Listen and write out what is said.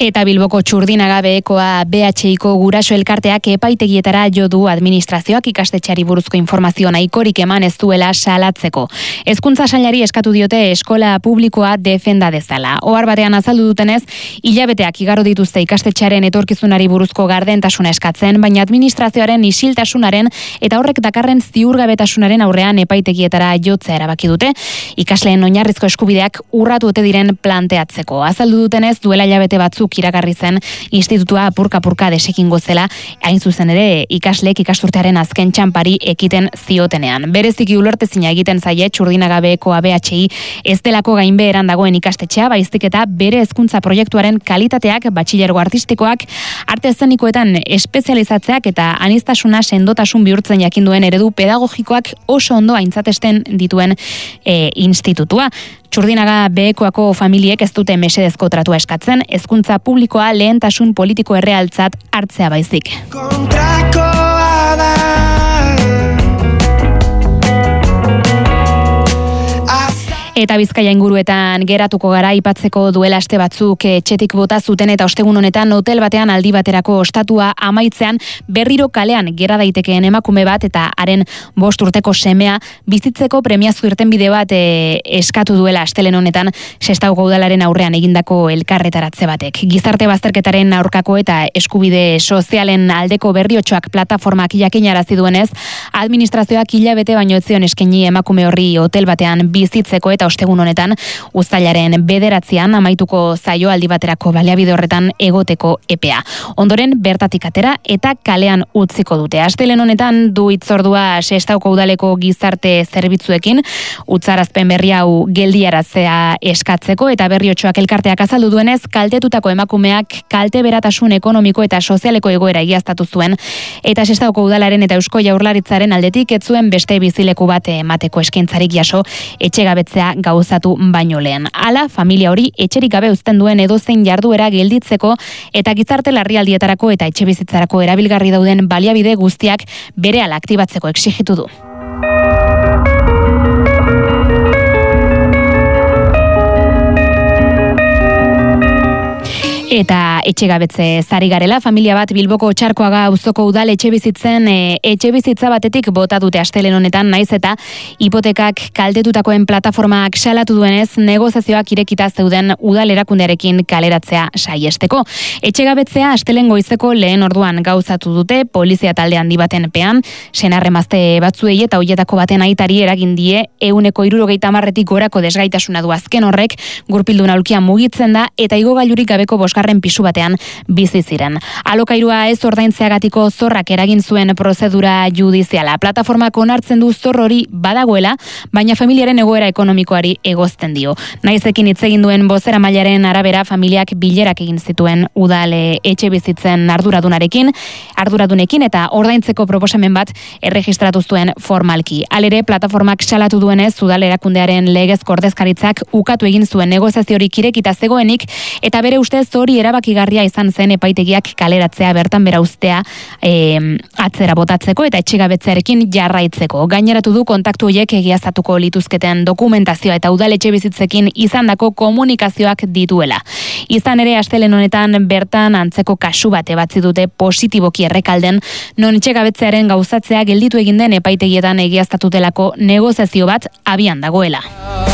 Eta Bilboko Txurdinagabeekoa BHIko guraso elkarteak epaitegietara jo du administrazioak ikastetxeari buruzko informazio nahikorik eman ez duela salatzeko. Hezkuntza sailari eskatu diote eskola publikoa defenda dezala. Ohar batean azaldu dutenez, hilabeteak igaro dituzte ikastetxearen etorkizunari buruzko gardentasuna eskatzen, baina administrazioaren isiltasunaren eta horrek dakarren ziurgabetasunaren aurrean epaitegietara jotzea erabaki dute, ikasleen oinarrizko eskubideak urratu ote diren planteatzeko. Azaldu dutenez, duela hilabete batzuk iragarri zen institutua apurka-apurka desekingo zela, hain zuzen ere ikasleek ikasturtearen azken txanpari ekiten ziotenean. Bereziki ulertezina egiten zaie Txurdinagabeeko BHI ez delako gainbeheran dagoen ikastetxea, baizik eta bere hezkuntza proiektuaren kalitateak, batxilergo artistikoak, arte eszenikoetan espezializatzeak eta aniztasuna sendotasun bihurtzen jakinduen eredu pedagogikoak oso ondo aintzatesten dituen institutua. Txurdinagabeekoako familiek ez dute mesedezko tratua eskatzen, hezkuntza publikoa lehentasun politiko errealtzat hartzea baizik. Kontrakoa da. Eta Bizkaia inguruetan geratuko gara aipatzeko duela aste batzuk etxetik bota zuten eta ostegun honetan hotel batean aldi baterako ostatua amaitzean berriro kalean gera daitekeen emakume bat eta haren 5 urteko semea bizitzeko premiazko irtenbide bat eskatu duela astelehen honetan Sestaoko udalaren aurrean egindako elkarretaratze batek. Gizarte bazterketaren aurkako eta eskubide sozialen aldeko berriotxoak plataformak jakinarazi duenez, administrazioak hilabete baino ez zion eskaini emakume horri hotel batean bizitzeko eta ostegun honetan uztailaren 9an amaituko zaio aldi baterako baliabide horretan egoteko epea. Ondoren bertatik atera eta kalean utziko dute. Astelehen honetan du hitzordua Sestaoko udaleko gizarte zerbitzuekin utzarazpen berri hau geldiaraztea eskatzeko eta berriotxoak elkarteak azaldu duenez kaltetutako emakumeak kalte beratasun ekonomiko eta sozialeko egoera egiaztatu zuen eta Sestaoko udalaren eta Eusko Jaurlaritzaren aldetik ez zuen beste bizileku bat emateko eskaintzarik jaso etxegabetzea gauzatu baino lehen. Hala, familia hori etxerik gabe uzten duen edozein jarduera gelditzeko eta gizarte larrialdietarako eta etxebizitzarako erabilgarri dauden baliabide guztiak berehala aktibatzeko exijitu du. Eta etxegabetze zari garela, familia bat Bilboko Txarkoaga auzoko udal etxebizitzen etxebizitza batetik bota dute astelehen honetan, naiz eta hipotekak kaltetutakoen plataformak salatu duenez negoziazioak irekita zeuden udal erakundearekin kaleratzea saiesteko. Etxegabetzea astelehen goizeko lehen orduan gauzatu dute polizia talde handi baten pean, senarremazte batzuei eta hoietako baten aitari eragin die 170 gorako desgaitasuna du azken horrek, gurpildun aulkia mugitzen da eta igogailurik gabeko pisu batean bizi ziren. Alokairua ez ordaintzeagatiko zorrak eragin zuen prozedura judiziala. Plataformak onartzen du zor hori badagoela, baina familiaren egoera ekonomikoari egozten dio. Naizekin hitz egin duen bozeramailaren arabera familiak bilerak egin zituen udale etxe bizitzen arduradunekin eta ordaintzeko proposamen bat erregistratu zuen formalki. Halere, plataformak salatu duenez udal erakundearen legezko ordezkaritzak ukatu egin zuen negoziaziorik irekita zegoenik eta bere ustez hori erabakigarria izan zen epaitegiak kaleratzea bertan bera uztea atzera botatzeko eta etxegabetzearekin jarraitzeko. Gaineratu du kontaktu horiek egiaztatuko lituzketen dokumentazioa eta udaletxe bizitzekin izandako komunikazioak dituela. Izan ere astelehen honetan bertan antzeko kasu bat ebatzi dute positiboki Errekalden, non etxegabetzearen gauzatzea gelditu egin den epaitegietan egiaztatutelako negoziazio bat abian dagoela.